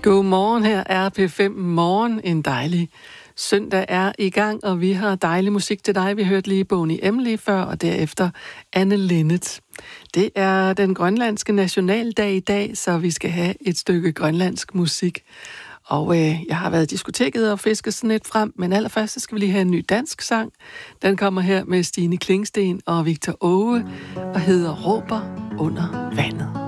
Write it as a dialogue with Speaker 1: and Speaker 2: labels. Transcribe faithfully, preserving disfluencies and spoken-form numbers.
Speaker 1: Godmorgen, her er P fem Morgen. En dejlig søndag er i gang, og vi har dejlig musik til dig. Vi hørte lige Boney M. lige før, og derefter Anne Linnet. Det er den grønlandske nationaldag i dag, så vi skal have et stykke grønlandsk musik. Og øh, jeg har været i diskoteket og fisket sådan lidt frem, men allerførst så skal vi lige have en ny dansk sang. Den kommer her med Stine Klingsten og Victor Åge og hedder Råber under vandet.